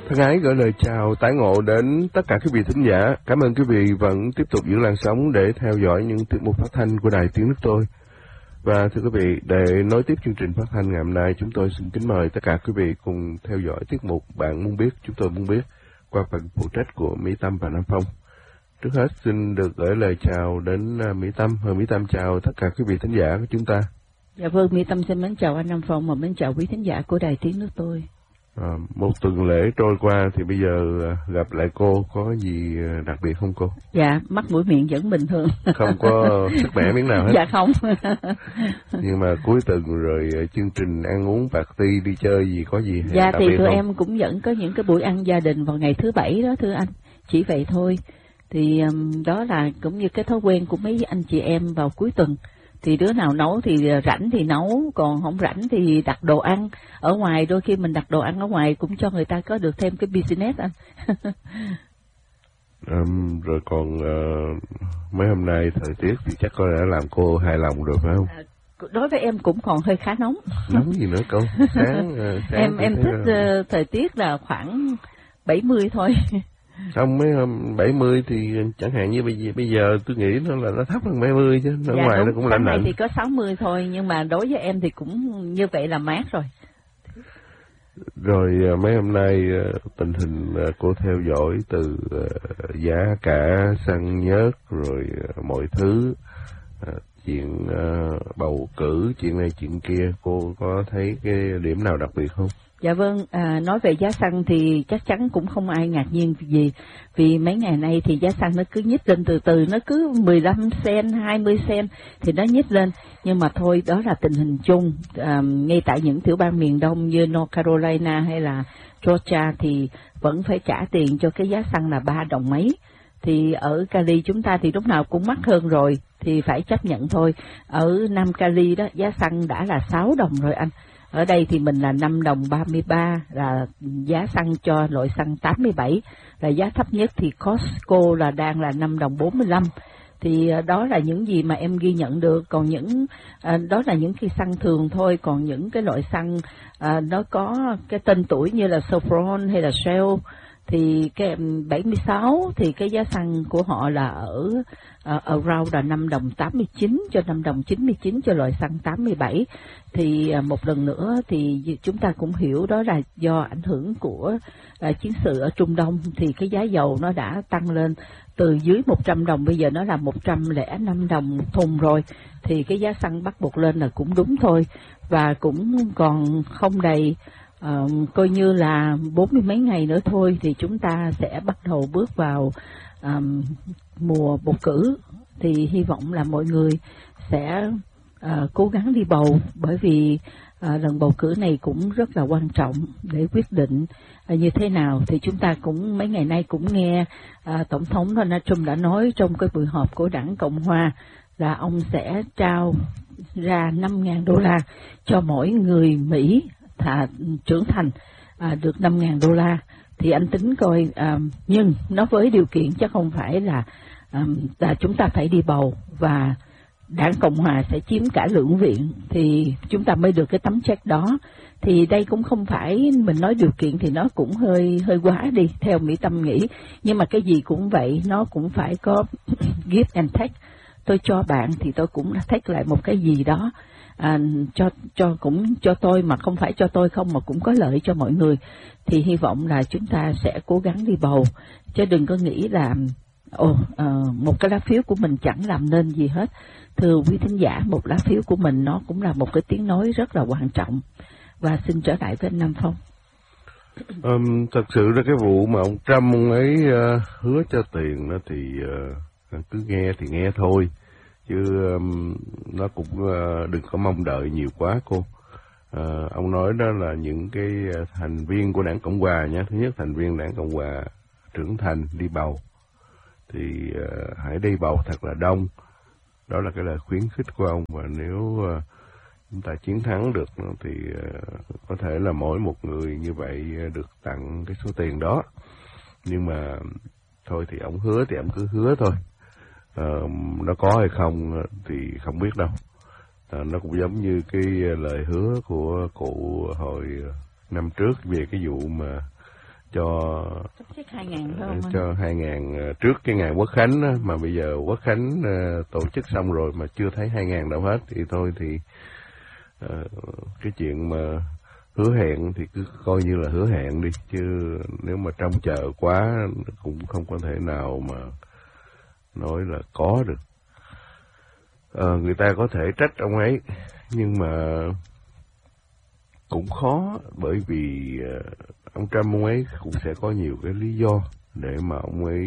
Thân ái gửi lời chào tái ngộ đến tất cả quý vị thính giả. Cảm ơn quý vị vẫn tiếp tục giữ làn sóng để theo dõi những tiết mục phát thanh của Đài Tiếng Nước Tôi. Và thưa quý vị, để nối tiếp chương trình phát thanh ngày hôm nay, chúng tôi xin kính mời tất cả quý vị cùng theo dõi tiết mục Bạn Muốn Biết, Chúng Tôi Muốn Biết qua phần phụ trách của Mỹ Tâm và Nam Phong. Trước hết xin được gửi lời chào đến Mỹ Tâm. Mỹ Tâm chào tất cả quý vị thính giả của chúng ta. Dạ vâng, Mỹ Tâm xin mến chào anh Nam Phong và mến chào quý thính giả của Đài Tiếng Nước Tôi. Một tuần lễ trôi qua thì bây giờ gặp lại cô có gì đặc biệt không cô? Dạ, mắt mũi miệng vẫn bình thường. Không có sức mẻ miếng nào hết? Dạ không. Nhưng mà cuối tuần rồi chương trình ăn uống party đi chơi gì có gì dạ đặc thì biệt tụi không? em cũng vẫn có những cái buổi ăn gia đình vào ngày thứ Bảy đó thưa anh. Chỉ vậy thôi. Thì đó là cũng như cái thói quen của mấy anh chị em vào cuối tuần. Thì đứa nào nấu thì rảnh thì nấu, còn không rảnh thì đặt đồ ăn ở ngoài. Đôi khi mình đặt đồ ăn ở ngoài cũng cho người ta có được thêm cái business anh. Rồi còn mấy hôm nay thời tiết thì chắc có lẽ làm cô hài lòng rồi phải không? Đối với em cũng còn hơi khá nóng. Nóng gì nữa cô? Sáng em thích thời tiết là khoảng 70 thôi. Xong mấy hôm 70 thì chẳng hạn như bây giờ tôi nghĩ nó thấp hơn 70 chứ, ở ngoài nó cũng lạnh lạnh. Thì có 60 thôi, nhưng mà đối với em thì cũng như vậy là mát rồi. Rồi mấy hôm nay tình hình cô theo dõi từ giá cả xăng nhớt rồi mọi thứ, chuyện bầu cử, chuyện này chuyện kia, cô có thấy cái điểm nào đặc biệt không? Dạ vâng, nói về giá xăng thì chắc chắn cũng không ai ngạc nhiên gì, vì mấy ngày nay thì giá xăng nó cứ nhích lên từ từ, nó cứ 15 cent, 20 cent thì nó nhích lên. Nhưng mà thôi, đó là tình hình chung, ngay tại những tiểu bang miền Đông như North Carolina hay là Georgia thì vẫn phải trả tiền cho cái giá xăng là 3 đồng mấy. Thì ở Cali chúng ta thì lúc nào cũng mắc hơn rồi, thì phải chấp nhận thôi. Ở Nam Cali đó, giá xăng đã là 6 đồng rồi anh. Ở đây thì mình là 5 đồng 33 là giá xăng cho loại xăng 87, là giá thấp nhất. Thì Costco là đang là 5 đồng 45. Thì đó là những gì mà em ghi nhận được. Còn những đó là những cái xăng thường thôi. Còn những cái loại xăng nó có cái tên tuổi như là Chevron hay là Shell thì cái 76 thì cái giá xăng của họ là ở around là 5 đồng 89 cho 5 đồng 99 cho loại xăng 87. Thì một lần nữa thì chúng ta cũng hiểu đó là do ảnh hưởng của chiến sự ở Trung Đông, thì cái giá dầu nó đã tăng lên từ dưới 100 đồng, bây giờ nó là 105 đồng một thùng rồi. Thì cái giá xăng bắt buộc lên là cũng đúng thôi, và cũng còn không đầy coi như là 40 mấy ngày nữa thôi thì chúng ta sẽ bắt đầu bước vào mùa bầu cử. Thì hy vọng là mọi người sẽ cố gắng đi bầu, bởi vì lần bầu cử này cũng rất là quan trọng để quyết định như thế nào. Thì chúng ta cũng mấy ngày nay cũng nghe Tổng thống Donald Trump đã nói trong cái buổi họp của đảng Cộng Hòa là ông sẽ trao ra 5.000 đô la cho mỗi người Mỹ trưởng thành được 5.000 đô la. Thì anh tính coi, nhưng nó với điều kiện chứ không phải là chúng ta phải đi bầu và đảng Cộng Hòa sẽ chiếm cả lưỡng viện thì chúng ta mới được cái tấm check đó. Thì đây cũng không phải mình nói điều kiện thì nó cũng hơi quá đi theo Mỹ Tâm nghĩ. Nhưng mà cái gì cũng vậy, nó cũng phải có give and take. Tôi cho bạn thì tôi cũng take lại một cái gì đó, cũng cho tôi, mà không phải cho tôi không mà cũng có lợi cho mọi người. Thì hy vọng là chúng ta sẽ cố gắng đi bầu, chứ đừng có nghĩ là một cái lá phiếu của mình chẳng làm nên gì hết. Thưa quý thính giả, một lá phiếu của mình nó cũng là một cái tiếng nói rất là quan trọng. Và xin trở lại với anh Nam Phong. Thật sự là cái vụ mà ông Trump ông ấy hứa cho tiền đó thì cứ nghe thì nghe thôi, chứ nó cũng đừng có mong đợi nhiều quá cô. Ông nói đó là những cái thành viên của đảng Cộng Hòa nhé. Thứ nhất, thành viên đảng Cộng Hòa trưởng thành đi bầu thì hãy đi bầu thật là đông. Đó là cái lời khuyến khích của ông. Và nếu chúng ta chiến thắng được thì có thể là mỗi một người như vậy được tặng cái số tiền đó. Nhưng mà thôi thì ông hứa thì ông cứ hứa thôi. Nó có hay không thì không biết đâu. Nó cũng giống như cái lời hứa của cụ hồi năm trước về cái vụ mà sắp xếp 2.000 phải không anh? cho 2.000 trước cái ngày Quốc Khánh đó, mà bây giờ Quốc Khánh tổ chức xong rồi mà chưa thấy 2.000 đâu hết, thì thôi thì cái chuyện mà hứa hẹn thì cứ coi như là hứa hẹn đi, chứ nếu mà trông chờ quá cũng không có thể nào mà nói là có được. Người ta có thể trách ông ấy, nhưng mà cũng khó, bởi vì ông Trump ông ấy cũng sẽ có nhiều cái lý do để mà ông ấy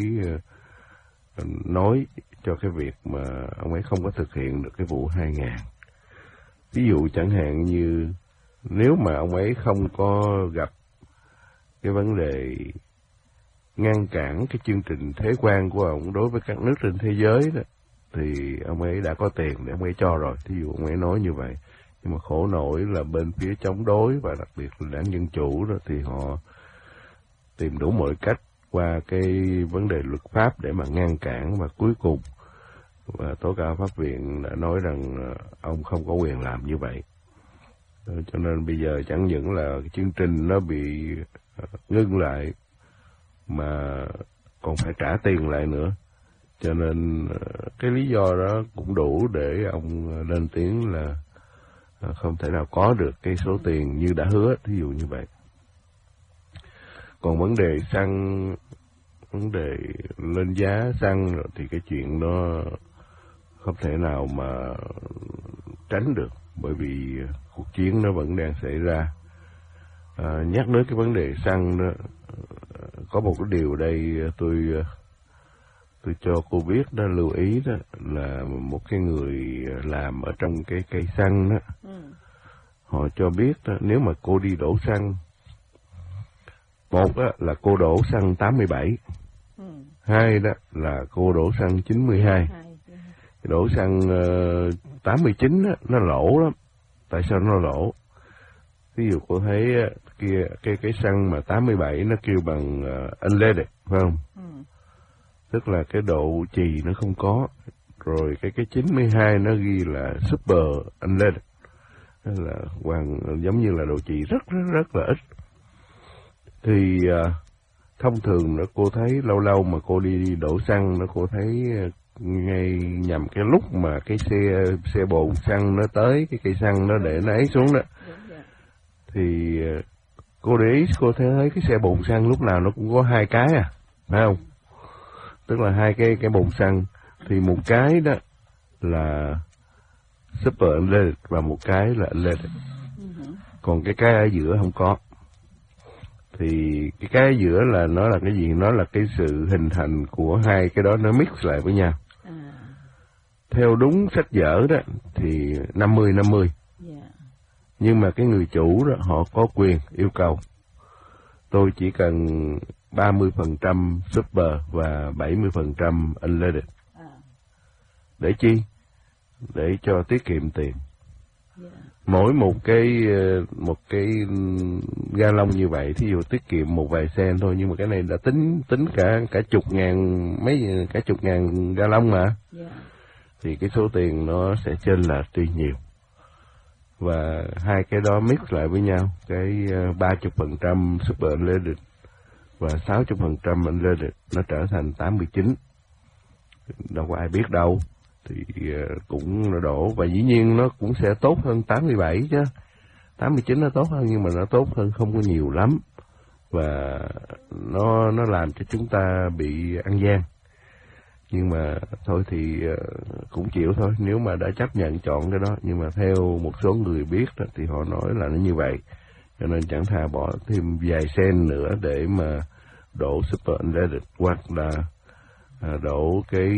nói cho cái việc mà ông ấy không có thực hiện được cái vụ 2.000. Ví dụ chẳng hạn như nếu mà ông ấy không có gặp cái vấn đề ngăn cản cái chương trình thuế quan của ông đối với các nước trên thế giới đó, thì ông ấy đã có tiền để ông ấy cho rồi. Thí dụ ông ấy nói như vậy. Nhưng mà khổ nổi là bên phía chống đối và đặc biệt là đảng Dân Chủ đó, thì họ tìm đủ mọi cách qua cái vấn đề luật pháp để mà ngăn cản, và cuối cùng và Tố cáo Pháp viện đã nói rằng ông không có quyền làm như vậy. Cho nên bây giờ chẳng những là cái chương trình nó bị ngưng lại mà còn phải trả tiền lại nữa. Cho nên cái lý do đó cũng đủ để ông lên tiếng là không thể nào có được cái số tiền như đã hứa, thí dụ như vậy. Còn vấn đề xăng, vấn đề lên giá xăng thì cái chuyện đó không thể nào mà tránh được, bởi vì cuộc chiến nó vẫn đang xảy ra. Nhắc đến cái vấn đề xăng đó, có một cái điều đây tôi cho cô biết đó, lưu ý đó, là một cái người làm ở trong cái cây xăng đó, họ cho biết đó, nếu mà cô đi đổ xăng, một đó là cô đổ xăng 87, hai đó là cô đổ xăng 92. Đổ xăng 89 đó, nó lỗ lắm. Tại sao nó lỗ? Ví dụ cô thấy kia cái xăng mà 87 nó kêu bằng unleaded, phải không? Tức là cái độ chì nó không có. Rồi cái 92 nó ghi là super unleaded, là giống như là độ chì rất là ít. Thì thông thường đó, cô thấy lâu lâu mà cô đi đổ xăng đó, cô thấy ngay nhằm cái lúc mà cái xe bồn xăng nó tới cái cây xăng nó để nó ấy xuống đó, thì cô để ý, cô thấy cái xe bồn xăng lúc nào nó cũng có hai cái phải không? Tức là hai cái bồn xăng, thì một cái đó là super unleaded và một cái là unleaded. Còn cái ở giữa không có. Thì cái ở giữa là nó là cái gì? Nó là cái sự hình thành của hai cái đó nó mix lại với nhau. Theo đúng sách vở đó thì 50-50. Nhưng mà cái người chủ đó, họ có quyền yêu cầu tôi chỉ cần 30% super và 70% unleaded. Để chi? Để cho tiết kiệm tiền. Mỗi một cái ga lông như vậy, thí dụ tiết kiệm một vài sen thôi, nhưng mà cái này đã tính cả chục ngàn ga lông mà. Thì cái số tiền nó sẽ chênh lệch đi nhiều. Và hai cái đó mix lại với nhau, cái 30% super unleaded và 60% unleaded nó trở thành 89. Đâu có ai biết đâu. Thì cũng đổ, và dĩ nhiên nó cũng sẽ tốt hơn 87 chứ. 89 nó tốt hơn, nhưng mà nó tốt hơn không có nhiều lắm. Và nó làm cho chúng ta bị ăn gian. Nhưng mà thôi thì cũng chịu thôi, nếu mà đã chấp nhận chọn cái đó. Nhưng mà theo một số người biết đó, thì họ nói là nó như vậy. Cho nên chẳng thà bỏ thêm vài sen nữa để mà đổ super unleaded, hoặc là đổ cái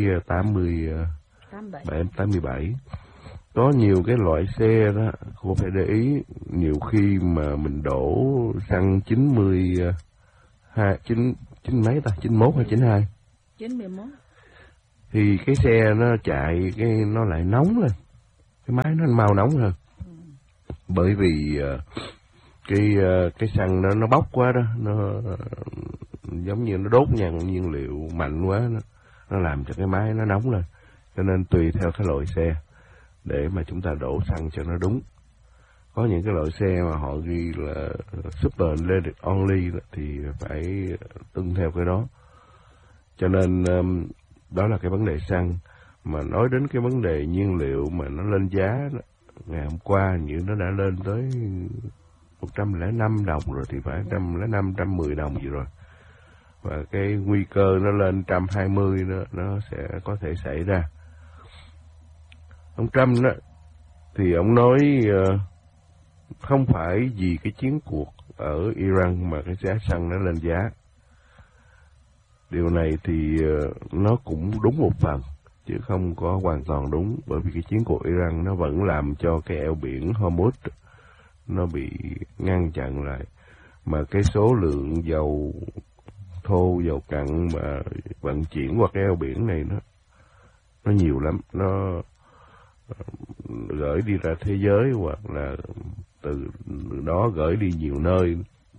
87. Có nhiều cái loại xe đó, cô phải để ý, nhiều khi mà mình đổ xăng 90, 9 mấy ta, 91 hay 92? 91. Thì cái xe nó chạy, nó lại nóng lên, cái máy nó mau nóng hơn. Bởi vì cái xăng nó bốc quá đó, nó giống như nó đốt nhiên liệu mạnh quá, nó làm cho cái máy nó nóng lên. Cho nên tùy theo cái loại xe để mà chúng ta đổ xăng cho nó đúng. có những cái loại xe mà họ ghi là super electric only thì phải tuân theo cái đó. Cho nên đó là cái vấn đề xăng. Mà nói đến cái vấn đề nhiên liệu mà nó lên giá, ngày hôm qua như nó đã lên tới 105 đồng rồi, thì phải 105, 110 đồng gì rồi. Và cái nguy cơ nó lên 120 nó sẽ có thể xảy ra. Ông Trump đó thì ông nói không phải vì cái chiến cuộc ở Iran mà cái giá xăng nó lên giá. Điều này thì nó cũng đúng một phần, chứ không có hoàn toàn đúng, bởi vì cái chiến cuộc Iran nó vẫn làm cho cái eo biển Hormuz nó bị ngăn chặn lại. Mà cái số lượng dầu thô, dầu cặn mà vận chuyển qua cái eo biển này nó nhiều lắm. Nó gửi đi ra thế giới, hoặc là từ đó gửi đi nhiều nơi,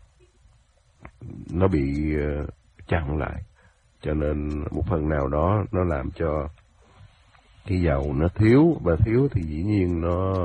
nó bị chặn lại. Cho nên một phần nào đó nó làm cho cái dầu nó thiếu, và thiếu thì dĩ nhiên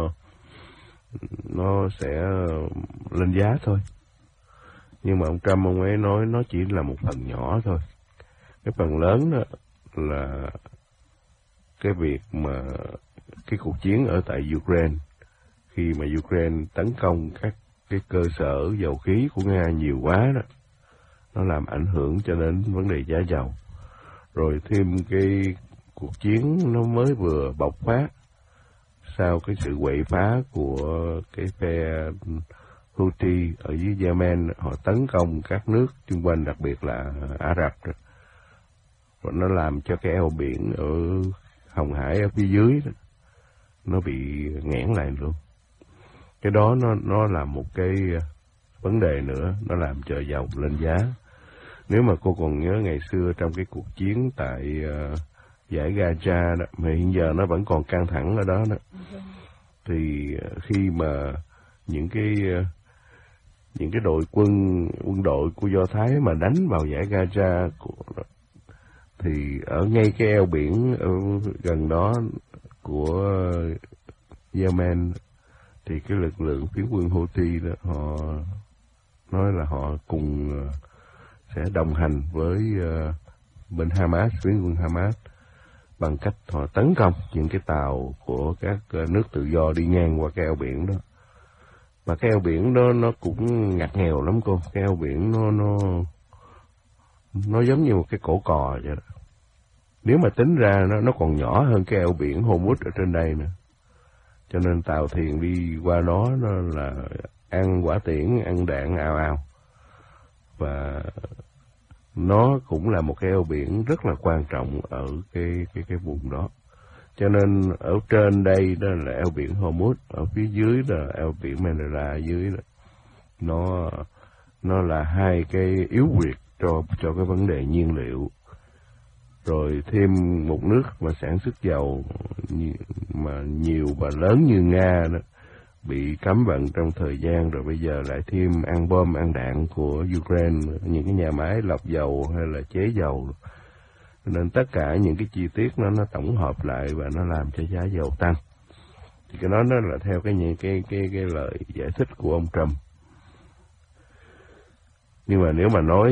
nó sẽ lên giá thôi. Nhưng mà ông Trump ông ấy nói nó chỉ là một phần nhỏ thôi. Cái phần lớn đó là cái việc mà cái cuộc chiến ở tại Ukraine, khi mà Ukraine tấn công các cái cơ sở dầu khí của Nga nhiều quá đó, nó làm ảnh hưởng cho đến vấn đề giá dầu. Rồi thêm cái cuộc chiến nó mới vừa bộc phát sau cái sự quậy phá của cái phe Houthi ở dưới Yemen. Họ tấn công các nước xung quanh, đặc biệt là Ả Rập, và nó làm cho cái eo biển ở Hồng Hải ở phía dưới đó, nó bị nghẽn lại luôn. Cái đó nó là một cái vấn đề nữa, nó làm cho dầu lên giá. Nếu mà cô còn nhớ ngày xưa trong cái cuộc chiến tại dải Gaza đó, mà hiện giờ nó vẫn còn căng thẳng ở đó đó, thì khi mà những cái đội quân đội của Do Thái mà đánh vào dải Gaza, thì ở ngay cái eo biển ở gần đó của Yemen, thì cái lực lượng phiến quân Houthi đó, họ nói là họ cùng sẽ đồng hành với bên Hamas, phiến quân Hamas, bằng cách họ tấn công những cái tàu của các nước tự do đi ngang qua cái eo biển đó. Và cái eo biển đó nó cũng ngặt nghèo lắm cô. Cái eo biển nó giống như một cái cổ cò vậy đó. Nếu mà tính ra nó còn nhỏ hơn cái eo biển Hormuz ở trên đây nữa. Cho nên tàu thuyền đi qua đó nó là ăn quả tiễn, ăn đạn ào ào. Và nó cũng là một cái eo biển rất là quan trọng ở cái vùng đó. Cho nên ở trên đây đó là eo biển Hormuz, ở phía dưới là eo biển Manila ở dưới đó. Nó là hai cái yếu huyệt cho cái vấn đề nhiên liệu. Rồi thêm một nước mà sản xuất dầu mà nhiều và lớn như Nga đó, bị cấm vận trong thời gian, rồi bây giờ lại thêm ăn bom ăn đạn của Ukraine, những cái nhà máy lọc dầu hay là chế dầu. Nên tất cả những cái chi tiết nó tổng hợp lại và nó làm cho giá dầu tăng. Thì cái đó nó là theo cái lời giải thích của ông Trump. Nhưng mà nếu mà nói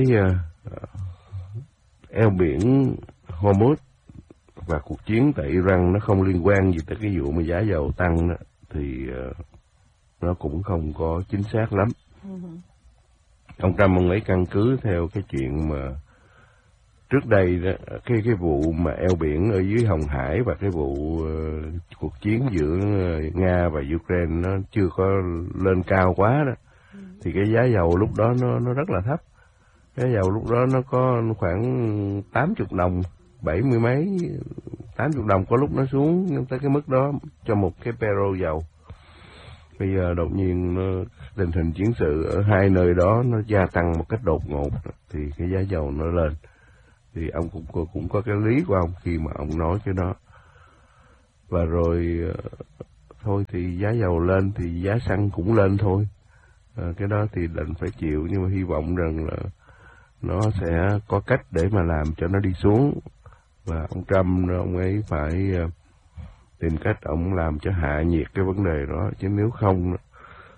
eo biển Hormuz và cuộc chiến tại Iran nó không liên quan gì tới cái vụ mà giá dầu tăng đó, thì nó cũng không có chính xác lắm. Ông Trump ông ấy căn cứ theo cái chuyện mà trước đây đó, cái vụ mà eo biển ở dưới Hồng Hải và cái vụ cuộc chiến giữa Nga và Ukraine nó chưa có lên cao quá đó, thì cái giá dầu lúc đó nó rất là thấp. Giá dầu lúc đó nó có khoảng 80 đồng, 70 mấy, 80 đồng, có lúc nó xuống tới cái mức đó cho một cái barrel dầu. Bây giờ đột nhiên tình hình chiến sự ở hai nơi đó nó gia tăng một cách đột ngột, thì cái giá dầu nó lên. Thì ông cũng có cái lý của ông khi mà ông nói cái đó. Và rồi thôi thì giá dầu lên thì giá xăng cũng lên thôi. Cái đó thì đành phải chịu, nhưng mà hy vọng rằng là nó sẽ có cách để mà làm cho nó đi xuống. Và ông Trump ông ấy phải tìm cách ông làm cho hạ nhiệt cái vấn đề đó, chứ nếu không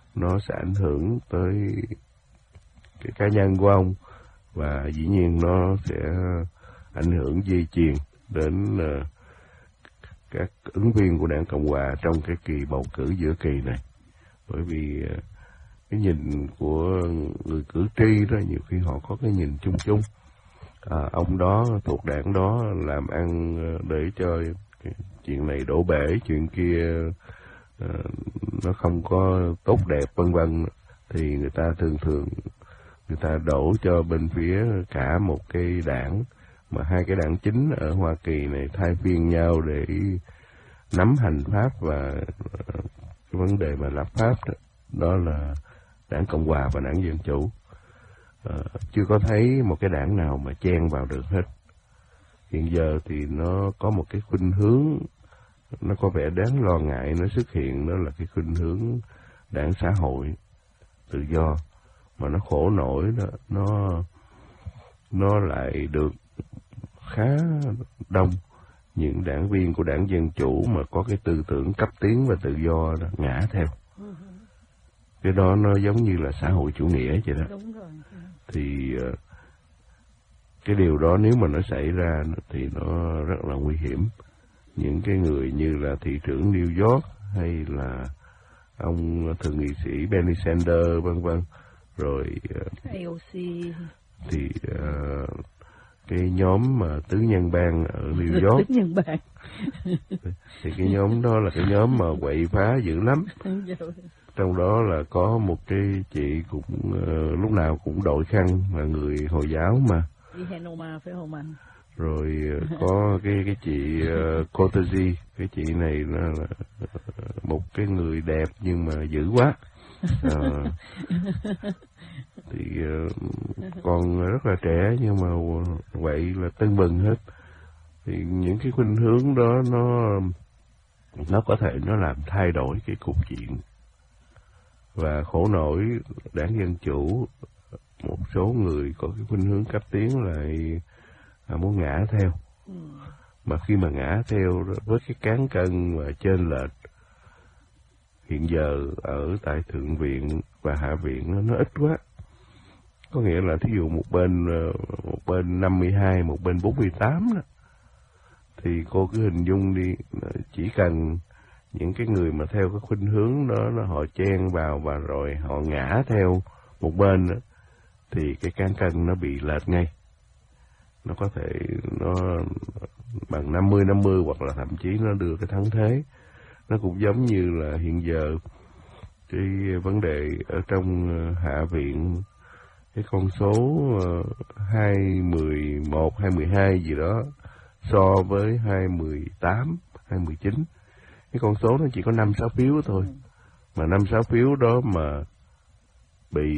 nó sẽ ảnh hưởng tới cái cá nhân của ông, và dĩ nhiên nó sẽ ảnh hưởng dây chuyền đến các ứng viên của Đảng Cộng Hòa trong cái kỳ bầu cử giữa kỳ này. Bởi vì cái nhìn của người cử tri đó, nhiều khi họ có cái nhìn chung chung. Ông đó thuộc đảng đó làm ăn để cho chuyện này đổ bể, chuyện kia nó không có tốt đẹp vân vân, thì người ta thường người ta đổ cho bên phía cả một cái đảng, mà hai cái đảng chính ở Hoa Kỳ này thay phiên nhau để nắm hành pháp và cái vấn đề mà lập pháp đó là Đảng Cộng Hòa và Đảng Dân Chủ. Chưa có thấy một cái đảng nào mà chen vào được hết. Hiện giờ thì nó có một cái khuynh hướng, nó có vẻ đáng lo ngại, nó xuất hiện, đó là cái khuynh hướng đảng xã hội tự do, mà nó khổ nổi đó, nó lại được khá đông những đảng viên của Đảng Dân Chủ mà có cái tư tưởng cấp tiến và tự do đó, ngã theo. Cái đó nó giống như là xã hội chủ nghĩa vậy đó. Đúng rồi. Thì cái điều đó nếu mà nó xảy ra thì nó rất là nguy hiểm. Những cái người như là thị trưởng New York hay là ông thượng nghị sĩ Bernie Sanders vân vân, rồi AOC thì cái nhóm mà tứ nhân bang ở New York, tứ nhân bang thì cái nhóm đó là cái nhóm mà quậy phá dữ lắm. Trong đó là có một cái chị cũng lúc nào cũng đội khăn, là người Hồi giáo mà. Ihenoma phải không anh? Rồi có cái chị Kotezi, cái chị này là một cái người đẹp nhưng mà dữ quá. Thì còn rất là trẻ nhưng mà vậy là tưng bừng hết. Thì những cái khuynh hướng đó nó có thể nó làm thay đổi cái cục diện. Và khổ nổi Đảng Dân Chủ, một số người có cái khuynh hướng cấp tiến lại muốn ngã theo. Mà khi mà ngã theo với cái cán cân và trên lệch hiện giờ ở tại Thượng viện và Hạ viện nó ít quá. Có nghĩa là thí dụ một bên 52, một bên 48 đó, thì cô cứ hình dung đi, chỉ cần những cái người mà theo cái khuynh hướng đó họ chen vào và rồi họ ngã theo một bên đó, thì cái cán cân nó bị lệch ngay. Nó có thể nó bằng 50-50 hoặc là thậm chí nó đưa cái thắng thế. Nó cũng giống như là hiện giờ cái vấn đề ở trong Hạ viện, cái con số 211, 212 gì đó so với 218, 219. Cái con số nó chỉ có 5-6 phiếu thôi. Mà 5-6 phiếu đó mà bị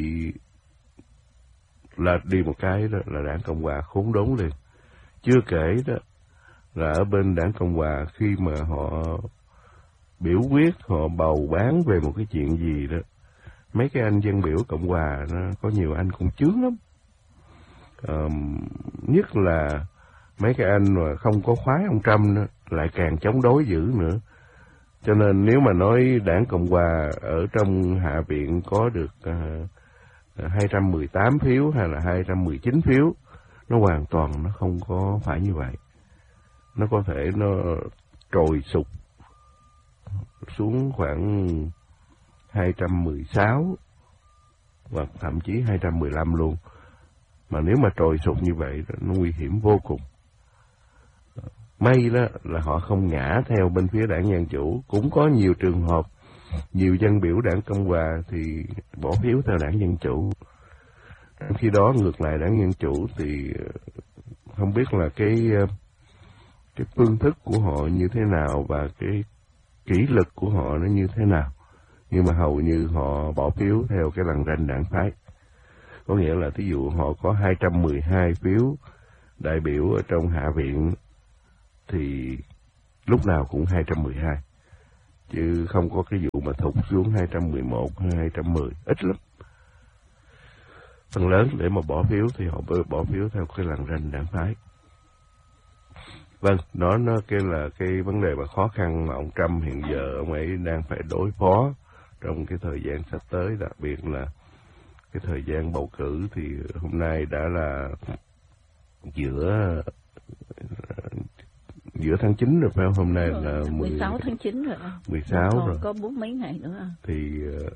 lệch đi một cái đó là Đảng Cộng Hòa khốn đốn liền. Chưa kể đó là ở bên Đảng Cộng Hòa khi mà họ biểu quyết, họ bầu bán về một cái chuyện gì đó, mấy cái anh dân biểu Cộng Hòa nó có nhiều anh cũng chướng lắm. Nhất là mấy cái anh mà không có khoái ông Trump nữa, lại càng chống đối dữ nữa. Cho nên nếu mà nói Đảng Cộng Hòa ở trong Hạ viện có được 218 phiếu hay là 219 phiếu, nó hoàn toàn nó không có phải như vậy. Nó có thể nó trồi sụt xuống khoảng 216 hoặc thậm chí 215 luôn. Mà nếu mà trồi sụt như vậy nó nguy hiểm vô cùng. May đó là họ không ngã theo bên phía Đảng Dân Chủ. Cũng có nhiều trường hợp, nhiều dân biểu Đảng Cộng Hòa thì bỏ phiếu theo Đảng Dân Chủ. Khi đó ngược lại Đảng Dân Chủ thì không biết là cái phương thức của họ như thế nào và cái kỷ luật của họ nó như thế nào. Nhưng mà hầu như họ bỏ phiếu theo cái lằn ranh đảng phái. Có nghĩa là thí dụ họ có 212 phiếu đại biểu ở trong Hạ viện thì lúc nào cũng 212. Chứ không có cái vụ mà thụt xuống 211 hay 210, ít lắm. Phần lớn để mà bỏ phiếu thì họ bỏ phiếu theo cái lằn ranh đảng phái. Vâng, đó nó cái là cái vấn đề mà khó khăn mà ông Trump hiện giờ ông ấy đang phải đối phó trong cái thời gian sắp tới, đặc biệt là cái thời gian bầu cử. Thì hôm nay đã là giữa tháng 9 rồi phải không? Hôm nay là 16 tháng 9 rồi. 16 còn rồi. Có 4 mấy ngày nữa. Thì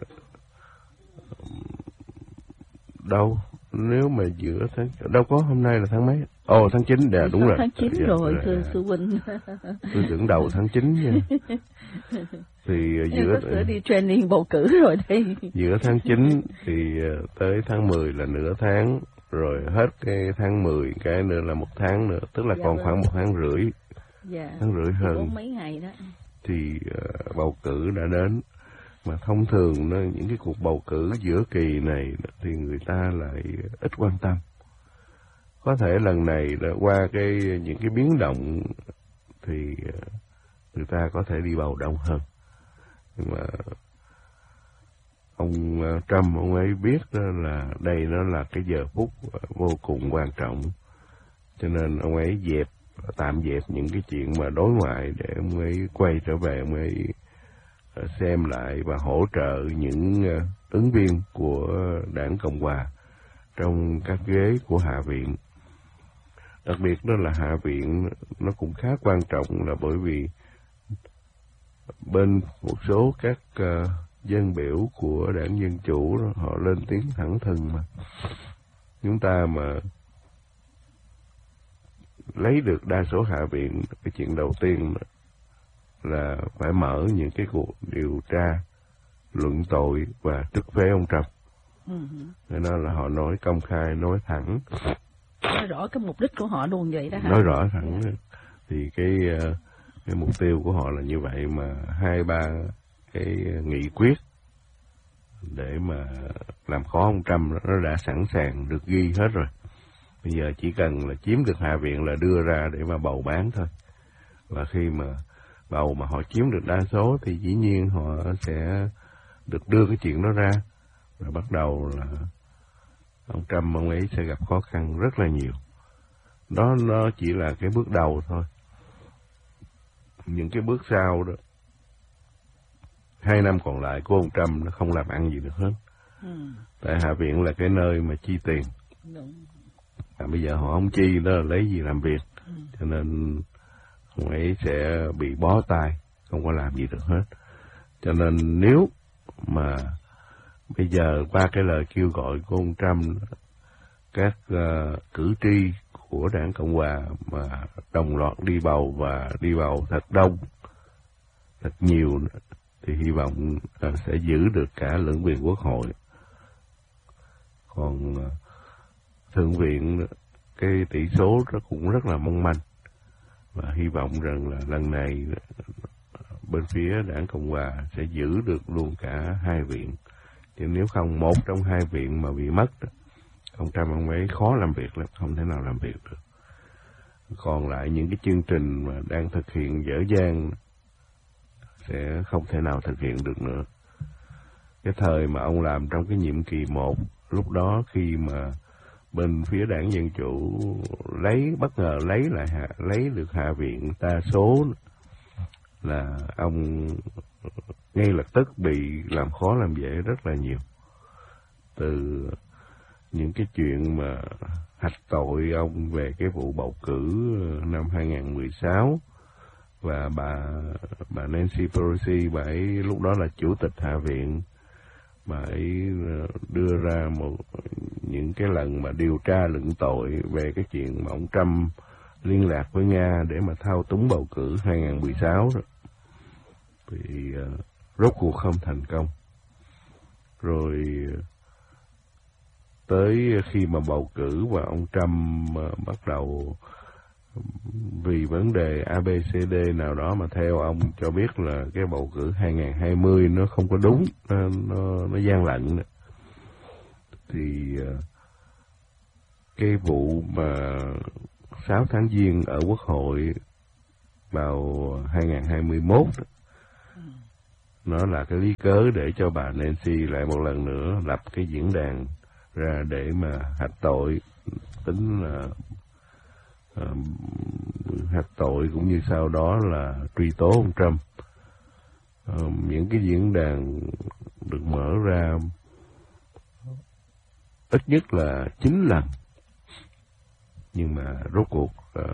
đâu nếu mà giữa tháng, đâu có, hôm nay là tháng mấy? Tháng 9, đúng rồi. Tháng 9 rồi, thưa sư huynh. Tôi tưởng đầu tháng 9 nha. Thì giữa có đi training bầu cử rồi đây. Giữa tháng 9 thì tới tháng 10 là nửa tháng, rồi hết cái tháng 10 cái nữa là 1 tháng nữa, tức là còn khoảng 1 tháng rưỡi. Tháng rưỡi hơn. 4 mấy ngày đó. Thì bầu cử đã đến. Mà thông thường những cái cuộc bầu cử giữa kỳ này thì người ta lại ít quan tâm. Có thể lần này là qua những cái biến động thì người ta có thể đi bầu đông hơn. Nhưng mà ông Trump, ông ấy biết đó là đây nó là cái giờ phút vô cùng quan trọng. Cho nên ông ấy tạm dẹp những cái chuyện mà đối ngoại để ông ấy quay trở về, ông ấy xem lại và hỗ trợ những ứng viên của đảng Cộng hòa trong các ghế của Hạ viện. Đặc biệt đó là Hạ viện nó cũng khá quan trọng, là bởi vì bên một số các dân biểu của đảng Dân Chủ đó, họ lên tiếng thẳng thừng mà. Chúng ta mà lấy được đa số Hạ viện, cái chuyện đầu tiên là phải mở những cái cuộc điều tra, luận tội và trức phế ông Trump. Thế nên là họ nói công khai, nói thẳng. Nói rõ cái mục đích của họ luôn vậy đó hả? Nói rõ thẳng. Thì cái mục tiêu của họ là như vậy, mà 2-3 cái nghị quyết để mà làm khó ông Trump nó đã sẵn sàng được ghi hết rồi. Bây giờ chỉ cần là chiếm được Hạ viện là đưa ra để mà bầu bán thôi. Và khi mà bầu mà họ chiếm được đa số thì dĩ nhiên họ sẽ được đưa cái chuyện đó ra. Rồi bắt đầu là ông Trump, ông ấy sẽ gặp khó khăn rất là nhiều. Đó nó chỉ là cái bước đầu thôi. Những cái bước sau đó, 2 năm còn lại của ông Trump nó không làm ăn gì được hết. Tại Hạ viện là cái nơi mà chi tiền. Bây giờ họ không chi đó là lấy gì làm việc. Cho nên ông ấy sẽ bị bó tay, không có làm gì được hết. Cho nên nếu mà bây giờ qua cái lời kêu gọi của ông Trump, các cử tri của đảng Cộng hòa mà đồng loạt đi bầu và đi bầu thật đông, thật nhiều, thì hy vọng sẽ giữ được cả lưỡng viện quốc hội. Còn thượng viện, cái tỷ số nó cũng rất là mong manh, và hy vọng rằng là lần này bên phía đảng Cộng hòa sẽ giữ được luôn cả 2 viện. Chứ nếu không, một trong 2 viện mà bị mất, ông Trump ông ấy khó làm việc lắm, không thể nào làm việc được. Còn lại những cái chương trình mà đang thực hiện dở dang sẽ không thể nào thực hiện được nữa. Cái thời mà ông làm trong cái nhiệm kỳ 1, lúc đó khi mà bên phía đảng Dân Chủ bất ngờ lấy được Hạ viện đa số, là ông ngay lập tức bị làm khó làm dễ rất là nhiều. Từ những cái chuyện mà hạch tội ông về cái vụ bầu cử năm 2016, và bà Nancy Pelosi, bà ấy lúc đó là chủ tịch Hạ viện, bà ấy đưa ra những cái lần mà điều tra luận tội về cái chuyện mà ông Trump liên lạc với Nga để mà thao túng bầu cử 2016 đó. Thì rốt cuộc không thành công. Rồi tới khi mà bầu cử và ông Trump bắt đầu vì vấn đề ABCD nào đó mà theo ông cho biết là cái bầu cử 2020 nó không có đúng, nó gian lận. Thì cái vụ mà 6 tháng giêng ở Quốc hội vào 2021 nó là cái lý cớ để cho bà Nancy lại một lần nữa lập cái diễn đàn ra để mà hạch tội, tính là hạch tội cũng như sau đó là truy tố ông Trump. những cái diễn đàn được mở ra ít nhất là 9 lần, nhưng mà rốt cuộc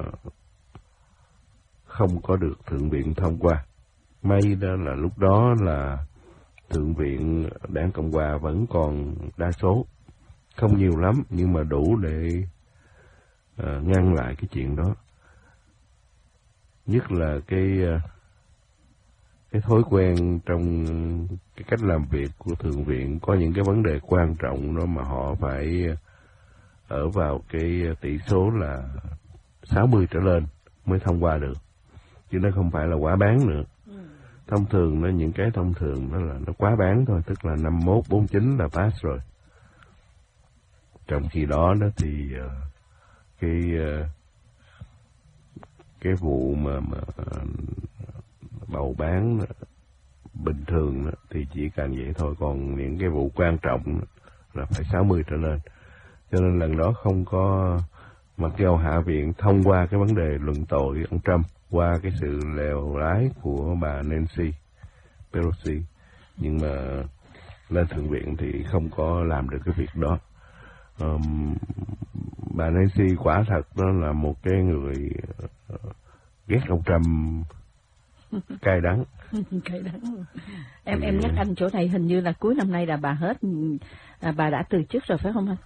không có được Thượng viện thông qua. May đó là lúc đó là Thượng viện Đảng Cộng Hòa vẫn còn đa số, không nhiều lắm nhưng mà đủ để ngăn lại cái chuyện đó. Nhất là cái thói quen trong cái cách làm việc của Thượng viện, có những cái vấn đề quan trọng đó mà họ phải ở vào cái tỷ số là 60 trở lên mới thông qua được, chứ nó không phải là quá bán nữa. Thông thường nó những cái thông thường đó là nó quá bán thôi, tức là 51-49 là pass rồi. Trong khi đó thì cái vụ mà bầu bán bình thường thì chỉ cần vậy thôi, còn những cái vụ quan trọng là phải 60 trở lên. Cho nên lần đó không có, mặc dù Hạ viện thông qua cái vấn đề luận tội ông Trump qua cái sự lèo lái của bà Nancy Pelosi, nhưng mà lên Thượng viện thì không có làm được cái việc đó. Bà Nancy quả thật đó là một cái người ghét ông Trump cay đắng. Cay đắng. Em nhắc anh chỗ này, hình như là cuối năm nay là bà hết, bà đã từ chức rồi phải không anh?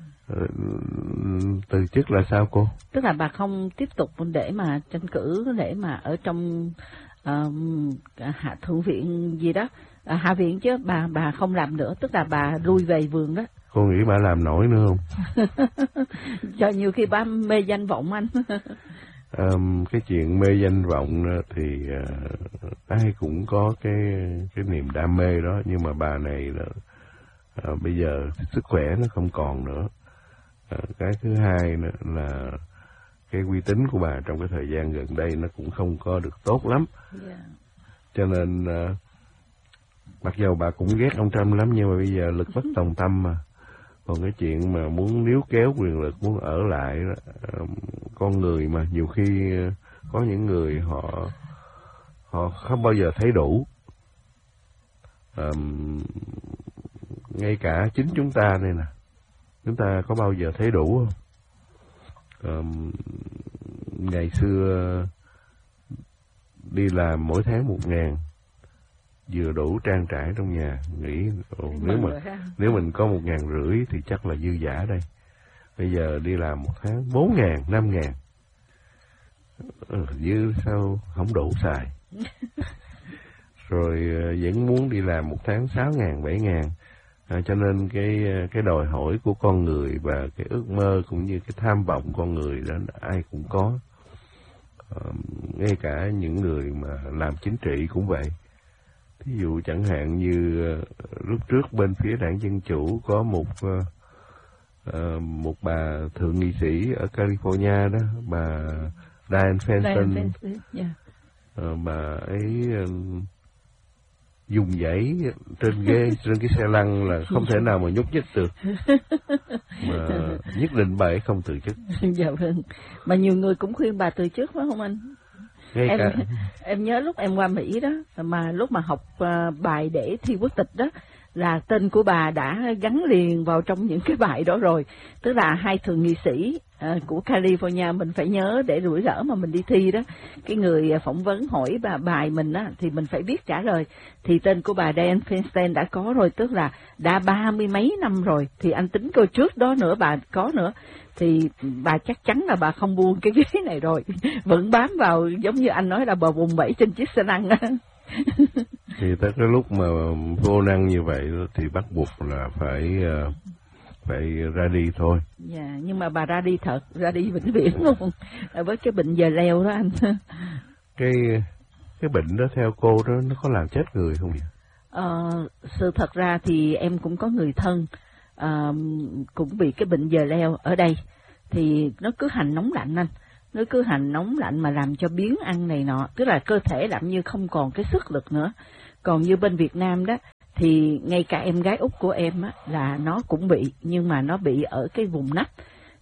Từ chức là sao cô? Tức là bà không tiếp tục để mà tranh cử, để mà ở trong hạ thượng viện gì đó, hạ viện chứ, bà không làm nữa, tức là bà lui về vườn đó. Cô nghĩ bà làm nổi nữa không? Cho nhiều khi bà mê danh vọng anh. Cái chuyện mê danh vọng thì ai cũng có cái niềm đam mê đó, nhưng mà bà này là bây giờ sức khỏe nó không còn nữa. Cái thứ hai nữa là cái uy tín của bà trong cái thời gian gần đây nó cũng không có được tốt lắm. Cho nên mặc dù bà cũng ghét ông Trump lắm, nhưng mà bây giờ lực bất tòng tâm mà. Còn cái chuyện mà muốn níu kéo quyền lực, muốn ở lại đó, con người mà nhiều khi có những người họ không bao giờ thấy đủ. Ngay cả chính chúng ta đây nè, chúng ta có bao giờ thấy đủ không? Ngày xưa đi làm mỗi tháng 1.000 vừa đủ trang trải trong nhà, nghĩ nếu mình có 1.500 thì chắc là dư dả đây. Bây giờ đi làm một tháng 4.000, 5.000, dư sao không đủ xài. Rồi vẫn muốn đi làm một tháng 6.000, 7.000. Cho nên cái đòi hỏi của con người và cái ước mơ cũng như cái tham vọng con người đó ai cũng có. Ngay cả những người mà làm chính trị cũng vậy. Ví dụ chẳng hạn như lúc trước bên phía đảng Dân Chủ có một bà thượng nghị sĩ ở California đó, bà Dianne Feinstein. Bà ấy dùng giấy trên cái xe lăn là không thể nào mà nhúc nhích được, mà nhất định bà ấy không từ chức. Dạ vâng. Mà nhiều người cũng khuyên bà từ chức phải không anh? Em nhớ lúc em qua Mỹ đó, mà lúc mà học bài để thi quốc tịch đó, là tên của bà đã gắn liền vào trong những cái bài đó rồi. Tức là hai thượng nghị sĩ của California mình phải nhớ để rủi rỡ mà mình đi thi đó. Cái người phỏng vấn hỏi bài mình á, thì mình phải biết trả lời. Thì tên của bà Dianne Feinstein đã có rồi, tức là đã 30 mấy năm rồi. Thì anh tính coi trước đó nữa bà có nữa. Thì bà chắc chắn là bà không buông cái ghế này rồi. Vẫn bám vào, giống như anh nói là bà vùng vẫy trên chiếc xe lăn á. Thì tới cái lúc mà vô năng như vậy thì bắt buộc là phải ra đi thôi. Dạ, nhưng mà bà ra đi thật, ra đi vĩnh viễn luôn. Với cái bệnh giờ leo đó anh. Cái bệnh đó theo cô đó nó có làm chết người không vậy? Sự thật ra thì em cũng có người thân cũng bị cái bệnh giờ leo ở đây. Thì nó cứ hành nóng lạnh anh. Nó cứ hành nóng lạnh mà làm cho biếng ăn này nọ. Tức là cơ thể làm như không còn cái sức lực nữa. Còn như bên Việt Nam đó, thì ngay cả em gái út của em á, là nó cũng bị, nhưng mà nó bị ở cái vùng nách.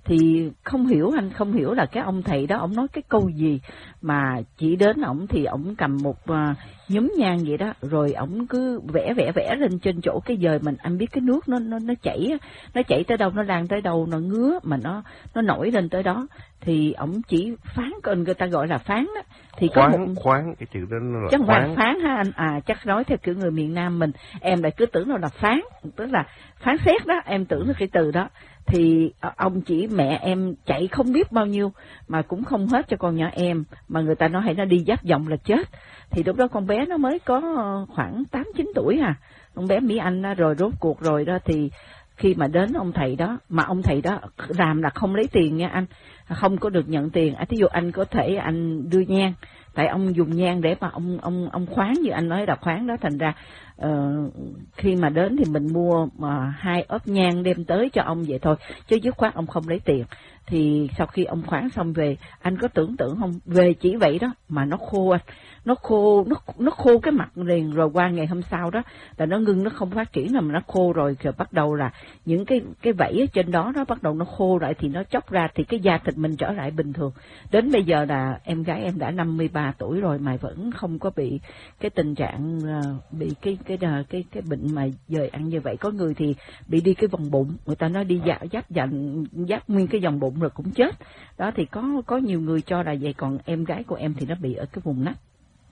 Thì không hiểu, anh không hiểu là cái ông thầy đó ông nói cái câu gì mà chỉ đến ổng thì ổng cầm một nhúm nhang vậy đó, rồi ổng cứ vẽ lên trên chỗ cái dời mình. Anh biết cái nước nó chảy tới đâu, nó lan tới đâu, nó ngứa mà nó nổi lên tới đó. Thì ổng chỉ phán, còn người ta gọi là phán đó. Thì khoáng cái chữ đó nó là chắc không phải phán ha anh? Chắc nói theo kiểu người miền Nam mình, em lại cứ tưởng nó là phán, tức là phán xét đó, em tưởng là cái từ đó. Thì ông chỉ mẹ em chạy không biết bao nhiêu mà cũng không hết cho con nhỏ em, mà người ta nói hay nó đi giáp vòng là chết. Thì lúc đó con bé nó mới có khoảng 8-9 tuổi con bé Mỹ Anh đó. Rồi rốt cuộc rồi đó thì khi mà đến ông thầy đó, mà ông thầy đó làm là không lấy tiền nha anh, không có được nhận tiền. Thí dụ anh có thể anh đưa nhang, tại ông dùng nhang để mà ông khoáng, như anh nói là khoáng đó. Thành ra khi mà đến thì mình mua mà 2 ốp nhang đem tới cho ông vậy thôi, chứ dứt khoát ông không lấy tiền. Thì sau khi ông khoáng xong về, anh có tưởng tượng không, về chỉ vậy đó mà nó khô anh, nó khô cái mặt liền. Rồi qua ngày hôm sau đó là nó ngưng, nó không phát triển mà nó khô rồi bắt đầu là những cái vảy ở trên đó nó bắt đầu nó khô lại, thì nó chóc ra thì cái da thịt mình trở lại bình thường. Đến bây giờ là em gái em đã 53 tuổi rồi mà vẫn không có bị cái tình trạng bị cái bệnh mà dời ăn như vậy. Có người thì bị đi cái vòng bụng, người ta nói đi giáp nguyên cái vòng bụng rồi cũng chết đó. Thì có nhiều người cho là vậy, còn em gái của em thì nó bị ở cái vùng nách.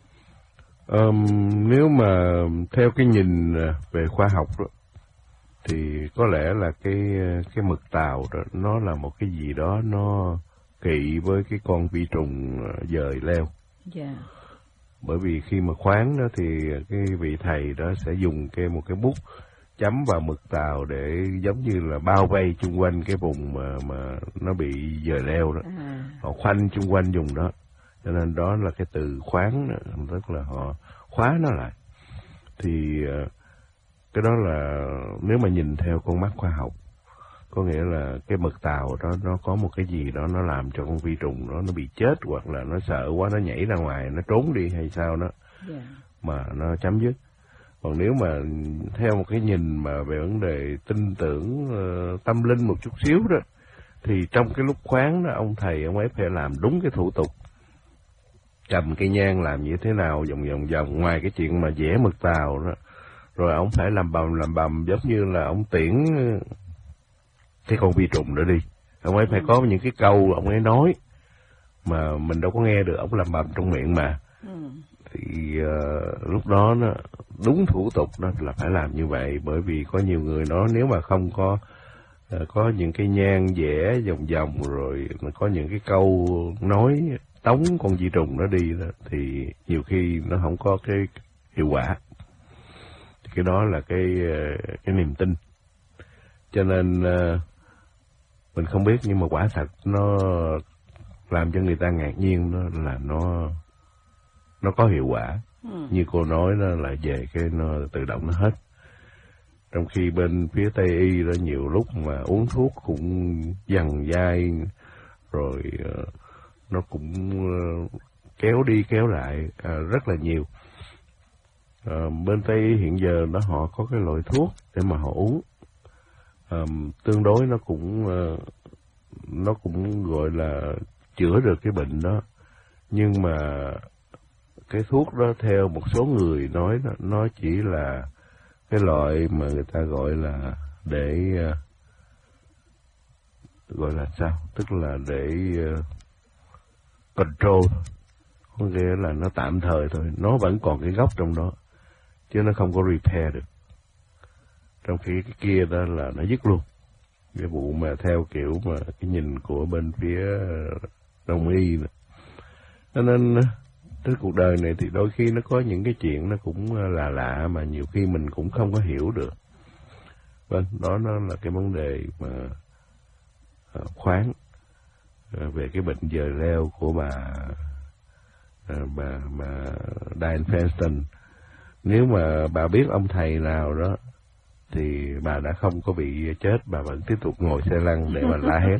Nếu mà theo cái nhìn về khoa học đó, thì có lẽ là cái mực tàu đó nó là một cái gì đó nó kỵ với cái con vi trùng dời leo. Yeah. Bởi vì khi mà khoáng đó thì cái vị thầy đó sẽ dùng một cái bút chấm vào mực tàu để giống như là bao vây chung quanh cái vùng mà nó bị dời leo đó. Họ khoanh chung quanh vùng đó. Cho nên đó là cái từ khoáng đó, tức là họ khóa nó lại. Thì cái đó là nếu mà nhìn theo con mắt khoa học, có nghĩa là cái mực tàu đó nó có một cái gì đó nó làm cho con vi trùng đó nó bị chết, hoặc là nó sợ quá nó nhảy ra ngoài, nó trốn đi hay sao đó, mà nó chấm dứt. Còn nếu mà theo một cái nhìn mà về vấn đề tin tưởng tâm linh một chút xíu đó, thì trong cái lúc khoáng đó, ông thầy ông ấy phải làm đúng cái thủ tục, cầm cây nhang làm như thế nào vòng ngoài cái chuyện mà vẽ mực tàu đó, rồi ông phải làm bầm giống như là ông tiễn cái con vi trùng đó đi. Ông ấy phải có những cái câu ông ấy nói mà mình đâu có nghe được, ông làm bầm trong miệng mà. Thì lúc đó nó đúng thủ tục đó là phải làm như vậy. Bởi vì có nhiều người nói nếu mà không có những cái nhang vẽ vòng rồi có những cái câu nói tống con vi trùng nó đi đó, thì nhiều khi nó không có cái hiệu quả. Cái đó là cái niềm tin. Cho nên mình không biết, nhưng mà quả thật nó làm cho người ta ngạc nhiên, đó là nó có hiệu quả. Như cô nói đó là về cái nó tự động nó hết. Trong khi bên phía Tây y đó nhiều lúc mà uống thuốc cũng dằn dai, rồi nó cũng kéo đi kéo lại rất là nhiều. Bên Tây y hiện giờ đó họ có cái loại thuốc để mà họ uống, tương đối nó cũng gọi là chữa được cái bệnh đó. Nhưng mà cái thuốc đó theo một số người nói đó, nó chỉ là cái loại mà người ta gọi là để gọi là sao, tức là để control, có nghĩa là nó tạm thời thôi, nó vẫn còn cái gốc trong đó chứ nó không có repair được. Trong khi cái kia đó là nó dứt luôn. Cái vụ mà theo kiểu mà cái nhìn của bên phía đông y nữa. Cho nên cái cuộc đời này thì đôi khi nó có những cái chuyện nó cũng là lạ mà nhiều khi mình cũng không có hiểu được. Vâng, đó nó là cái vấn đề mà khoáng về cái bệnh dời leo của bà Dianne Feinstein. Nếu mà bà biết ông thầy nào đó thì bà đã không có bị chết, bà vẫn tiếp tục ngồi xe lăn để mà la hét.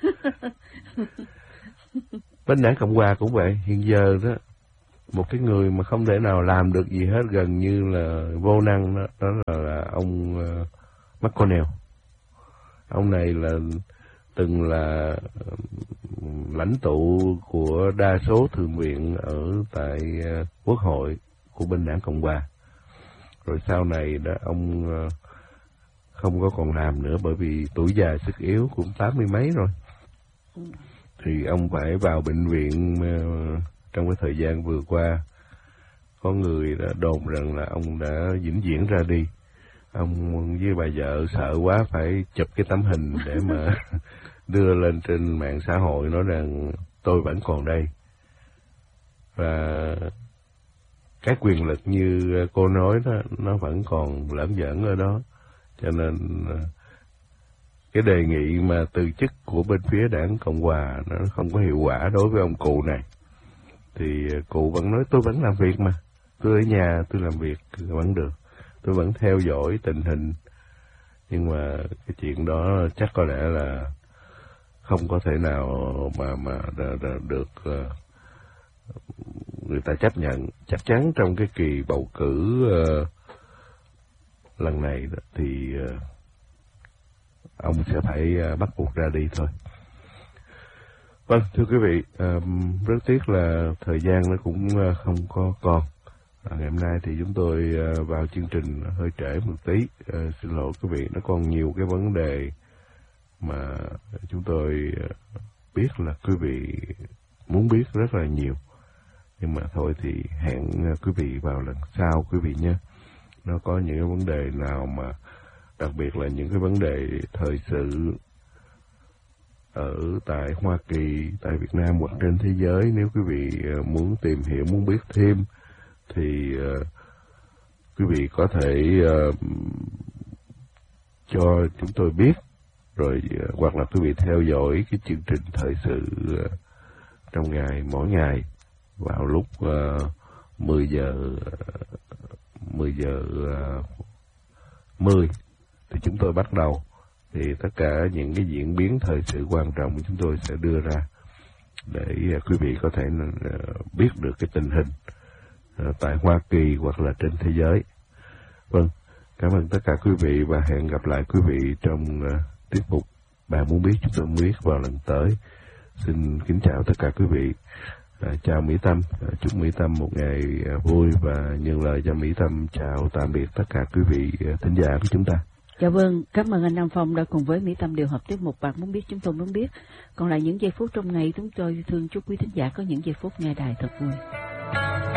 Bên đảng Cộng hòa cũng vậy. Hiện giờ đó, một cái người mà không thể nào làm được gì hết, gần như là vô năng đó là ông McConnell. Ông này là từng là lãnh tụ của đa số thượng viện ở tại Quốc hội của bên đảng Cộng hòa. Rồi sau này đó ông không có còn làm nữa bởi vì tuổi già sức yếu, cũng 80 mấy rồi. Thì ông phải vào bệnh viện trong cái thời gian vừa qua. Có người đã đồn rằng là ông đã vĩnh viễn ra đi. Ông với bà vợ sợ quá phải chụp cái tấm hình để mà đưa lên trên mạng xã hội nói rằng tôi vẫn còn đây. Và các quyền lực như cô nói đó, nó vẫn còn lởn vởn ở đó. Cho nên cái đề nghị mà từ chức của bên phía đảng Cộng hòa nó không có hiệu quả đối với ông cụ này. Thì cụ vẫn nói tôi vẫn làm việc mà. Tôi ở nhà tôi làm việc vẫn được. Tôi vẫn theo dõi tình hình. Nhưng mà cái chuyện đó chắc có lẽ là không có thể nào mà được người ta chấp nhận. Chắc chắn trong cái kỳ bầu cử lần này đó, thì ông sẽ phải bắt buộc ra đi thôi. Vâng, thưa quý vị, rất tiếc là thời gian nó cũng không có còn. Ngày hôm nay thì chúng tôi vào chương trình hơi trễ một tí. Xin lỗi quý vị, nó còn nhiều cái vấn đề mà chúng tôi biết là quý vị muốn biết rất là nhiều. Nhưng mà thôi thì hẹn quý vị vào lần sau quý vị nhé. Nó có những cái vấn đề nào mà đặc biệt là những cái vấn đề thời sự ở tại Hoa Kỳ, tại Việt Nam hoặc trên thế giới, nếu quý vị muốn tìm hiểu, muốn biết thêm thì quý vị có thể cho chúng tôi biết, rồi hoặc là quý vị theo dõi cái chương trình thời sự trong ngày, mỗi ngày vào lúc 10 giờ 10 thì chúng tôi bắt đầu. Thì tất cả những cái diễn biến thời sự quan trọng chúng tôi sẽ đưa ra để quý vị có thể biết được cái tình hình tại Hoa Kỳ hoặc là trên thế giới. Vâng, cảm ơn tất cả quý vị và hẹn gặp lại quý vị trong tiết mục Bạn Muốn Biết Chúng Tôi Muốn Biết vào lần tới. Xin kính chào tất cả quý vị. Chào Mỹ Tâm, chúc Mỹ Tâm một ngày vui và nhân lời cho Mỹ Tâm chào tạm biệt tất cả quý vị thính giả của chúng ta. Dạ vâng, cảm ơn anh Nam Phong đã cùng với Mỹ Tâm điều hợp tiết mục Bạn Muốn Biết Chúng Tôi Muốn Biết. Còn lại những giây phút trong ngày chúng tôi thương chúc quý thính giả có những giây phút nghe đài thật vui.